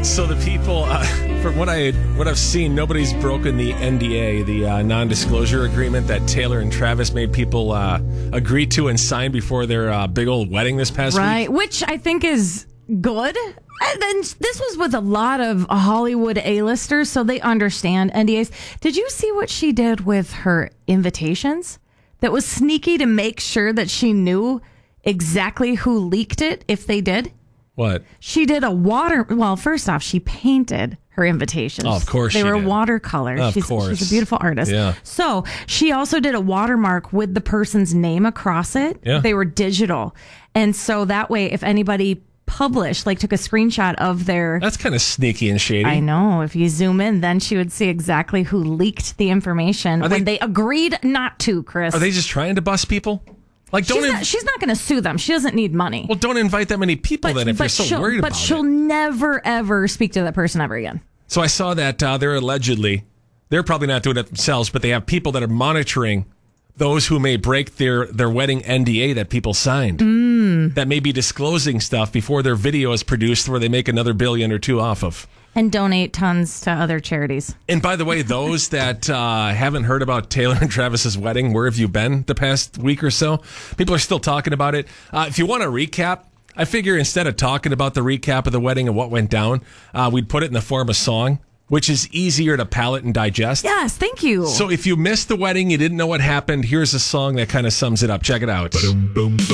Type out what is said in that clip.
So the people, from what I've seen, nobody's broken the NDA, the non-disclosure agreement that Taylor and Travis made people agree to and sign before their big old wedding this past week. Right, which I think is good. And then this was with a lot of Hollywood A-listers, so they understand NDAs. Did you see what she did with her invitations? That was sneaky to make sure that she knew exactly who leaked it, if they did. What? She did well, first off, she painted her invitations. Oh, of course they she were did. watercolor. Of course. She's a beautiful artist. Yeah. So she also did a watermark with the person's name across it. Yeah. They were digital. And so that way, if anybody published, took a screenshot of their... That's kind of sneaky and shady. I know. If you zoom in, then she would see exactly who leaked the information when they agreed not to, Chris. Are they just trying to bust people? She's not going to sue them. She doesn't need money. Well, don't invite that many people then if you're so worried about it. But she'll never, ever speak to that person ever again. So I saw that they're probably not doing it themselves, but they have people that are monitoring those who may break their wedding NDA that people signed. That may be disclosing stuff before their video is produced where they make another $1 billion or $2 billion off of. And donate tons to other charities. And by the way, those that haven't heard about Taylor and Travis's wedding, where have you been the past week or so? People are still talking about it. If you want a recap, I figure instead of talking about the recap of the wedding and what went down, we'd put it in the form of song, which is easier to palate and digest. Yes, thank you. So if you missed the wedding, you didn't know what happened, here's a song that kind of sums it up. Check it out.